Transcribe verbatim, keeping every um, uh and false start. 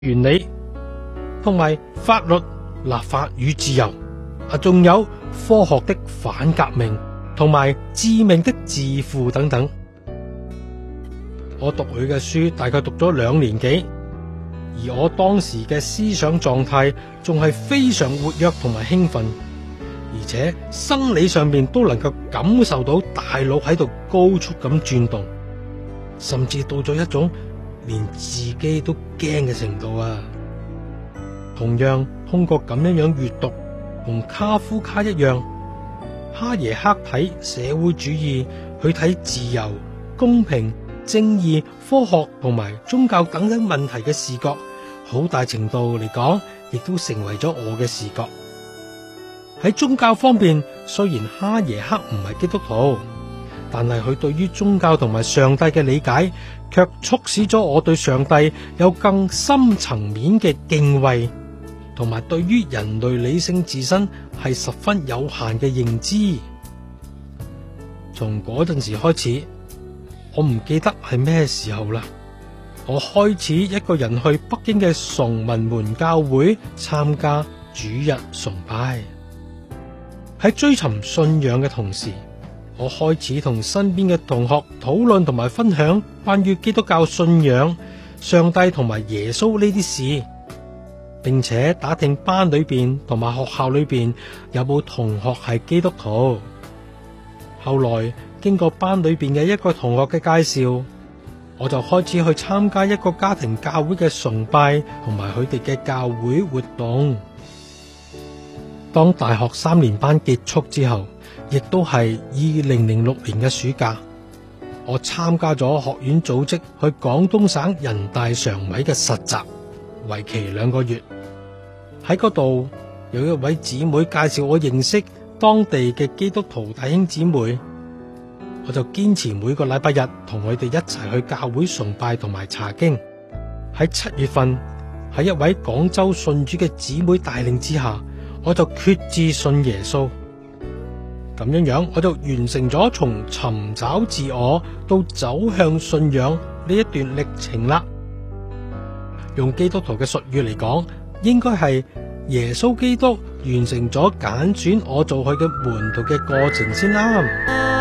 原理，同埋法律、立法與自由，啊，仲有科學的反革命，同埋致命的自負等等。我讀佢嘅書大概讀咗兩年幾，而我當時嘅思想狀態仲係非常活躍同埋興奮，而且生理上面都能夠感受到大腦喺度高速咁轉動，甚至到咗一種連自己都驚嘅程度啊！同樣通過咁樣樣閱讀，同卡夫卡一樣，哈耶克睇社會主義，去睇自由、公平、正義、科學同埋宗教等等問題嘅視覺，好大程度嚟講，亦都成為咗我嘅視覺。喺宗教方面，雖然哈耶克唔係基督徒，但係佢對於宗教同埋上帝嘅理解，卻促使咗我對上帝有更深層面嘅敬畏，同埋對於人類理性自身係十分有限嘅認知。從嗰陣時開始，我唔記得係咩時候啦，我開始一個人去北京嘅崇文門教會參加主日崇拜。喺追尋信仰嘅同時，我開始同身邊嘅同學討論同埋分享關於基督教信仰、上帝同埋耶穌呢啲事，並且打聽班裏邊同埋學校裏邊有冇同學係基督徒。後來經過班裏邊嘅一個同學嘅介紹，我就開始去參加一個家庭教會嘅崇拜同埋佢哋嘅教會活動。當大學三年班結束之後，亦都係二零零六年嘅暑假，我參加咗學院組織去廣東省人大常委嘅實習，為期兩個月。喺嗰度有一位姊妹介紹我認識當地嘅基督徒弟兄姊妹，我就堅持每個禮拜日同佢哋一齊去教會崇拜同埋查經。喺七月份，喺一位廣州信主嘅姊妹帶領之下，我就決志信耶穌。咁樣樣，我就完成咗從尋找自我到走向信仰呢一段歷程啦。用基督徒嘅術語嚟講，應該係耶穌基督完成咗揀選我做佢嘅門徒嘅過程先啱。